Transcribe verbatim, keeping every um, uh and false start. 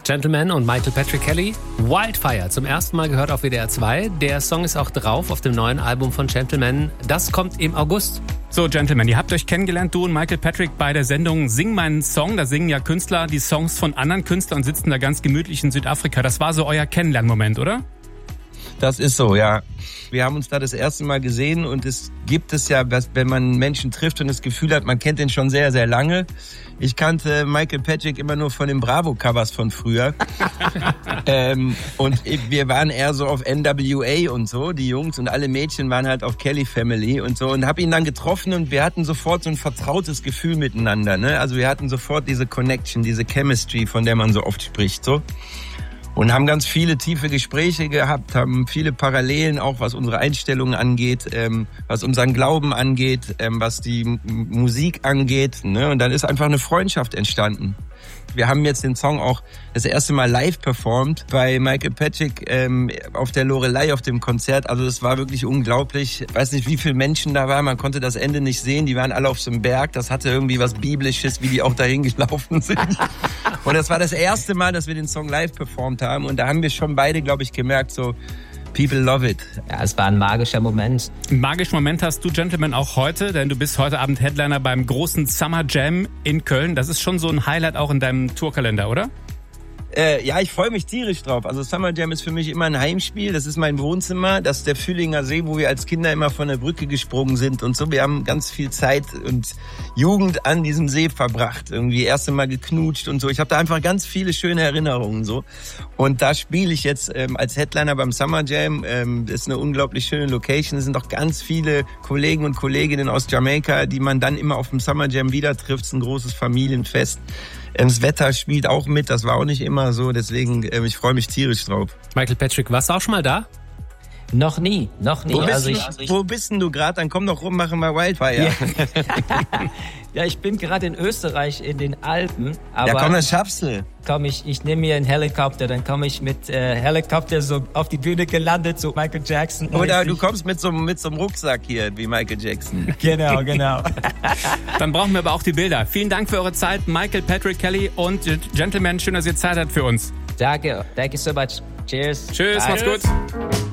Gentleman und Michael Patrick Kelly. Wildfire, zum ersten Mal gehört auf W D R zwei. Der Song ist auch drauf auf dem neuen Album von Gentleman. Das kommt im August. So, Gentleman, ihr habt euch kennengelernt, du und Michael Patrick, bei der Sendung Sing meinen Song. Da singen ja Künstler die Songs von anderen Künstlern und sitzen da ganz gemütlich in Südafrika. Das war so euer Kennenlernmoment, oder? Das ist so, ja. Wir haben uns da das erste Mal gesehen und es gibt es ja, wenn man Menschen trifft und das Gefühl hat, man kennt den schon sehr, sehr lange. Ich kannte Michael Patrick immer nur von den Bravo-Covers von früher. ähm, und wir waren eher so auf N W A und so, die Jungs, und alle Mädchen waren halt auf Kelly Family und so, und habe ihn dann getroffen und wir hatten sofort so ein vertrautes Gefühl miteinander, ne? Also wir hatten sofort diese Connection, diese Chemistry, von der man so oft spricht, so. Und haben ganz viele tiefe Gespräche gehabt, haben viele Parallelen auch, was unsere Einstellungen angeht, ähm, was unseren Glauben angeht, ähm, was die M- Musik angeht, ne? Und dann ist einfach eine Freundschaft entstanden. Wir haben jetzt den Song auch das erste Mal live performt bei Michael Patrick ähm, auf der Loreley auf dem Konzert. Also es war wirklich unglaublich. Ich weiß nicht, wie viele Menschen da waren. Man konnte das Ende nicht sehen. Die waren alle auf so einem Berg. Das hatte irgendwie was Biblisches, wie die auch dahin gelaufen sind. Und das war das erste Mal, dass wir den Song live performt haben. Und da haben wir schon beide, glaube ich, gemerkt, so people love it. Ja, es war ein magischer Moment. Einen magischen Moment hast du, Gentleman, auch heute, denn du bist heute Abend Headliner beim großen Summer Jam in Köln. Das ist schon so ein Highlight auch in deinem Tourkalender, oder? Äh, ja, ich freue mich tierisch drauf. Also Summer Jam ist für mich immer ein Heimspiel. Das ist mein Wohnzimmer. Das ist der Fühlinger See, wo wir als Kinder immer von der Brücke gesprungen sind und so. Wir haben ganz viel Zeit und Jugend an diesem See verbracht. Irgendwie erste Mal geknutscht und so. Ich habe da einfach ganz viele schöne Erinnerungen so. Und da spiele ich jetzt ähm, als Headliner beim Summer Jam. Ähm, das ist eine unglaublich schöne Location. Es sind auch ganz viele Kollegen und Kolleginnen aus Jamaika, die man dann immer auf dem Summer Jam wieder trifft. Es ist ein großes Familienfest. Das Wetter spielt auch mit, das war auch nicht immer so, deswegen, ähm, ich freue mich tierisch drauf. Michael Patrick, warst du auch schon mal da? Noch nie, noch nie. Wo bist, also du, ich, also ich, wo bist denn du gerade? Dann komm doch rum, machen wir Wildfire. Ja, ja, ich bin gerade in Österreich in den Alpen. Aber ja, komm, das schaffst du. Komm, ich, ich nehme mir einen Helikopter, dann komme ich mit äh, Helikopter so auf die Bühne gelandet, so Michael Jackson. Oder du kommst mit so, mit so einem Rucksack hier, wie Michael Jackson. Genau, genau. Dann brauchen wir aber auch die Bilder. Vielen Dank für eure Zeit, Michael Patrick Kelly und Gentleman. Schön, dass ihr Zeit habt für uns. Danke, thank you so much. Cheers. Tschüss, Bye. mach's gut.